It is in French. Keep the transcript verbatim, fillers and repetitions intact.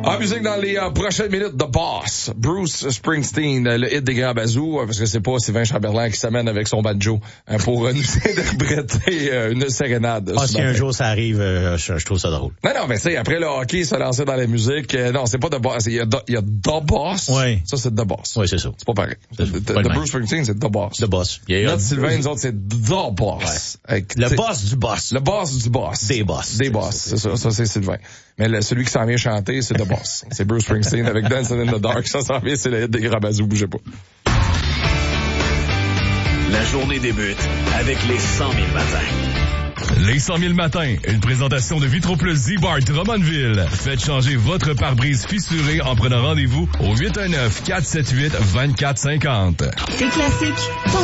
En musique dans les euh, prochaines minutes, The Boss, Bruce Springsteen, le hit des grands bazous, parce que c'est pas Sylvain Chamberlain qui s'amène avec son banjo hein, pour euh, nous interpréter euh, une sérénade. Ah, si un jour ça arrive, euh, je, je trouve ça drôle. Non, non, mais tu sais, après le hockey, se lancer dans la musique, euh, non, c'est pas The Boss, il y a, il y a The Boss. Oui. Ça, c'est The Boss. Oui, c'est ça. C'est pas pareil. C'est The, pas the le Bruce Springsteen, c'est The Boss. The Boss. Yeah, yeah. Notre Sylvain, nous autres, c'est The Boss. Ouais. Avec, le boss du boss. Le boss du boss. Des boss. Des boss, c'est ça. Ça, c'est Sylvain. Mais le, celui qui s'en vient chanter, c'est The Boss. C'est Bruce Springsteen avec Dancing in the Dark. Ça s'en vient, c'est le hit des grands bazous, bougez pas. La journée débute avec les cent mille matins. Les cent mille matins, une présentation de Vitroplus Z-Bar Drummondville. Faites changer votre pare-brise fissuré en prenant rendez-vous au huit un neuf, quatre sept huit, deux quatre cinq zéro. C'est classique.